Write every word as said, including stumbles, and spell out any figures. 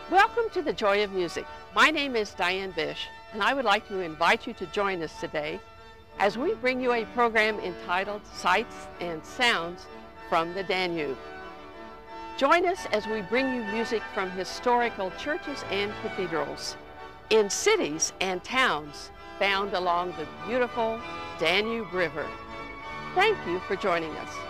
Welcome to the Joy of Music. My name is Diane Bish, and I would like to invite you to join us today as we bring you a program entitled Sights and Sounds from the Danube. Join us as we bring you music from historical churches and cathedrals in cities and towns found along the beautiful Danube River. Thank you for joining us.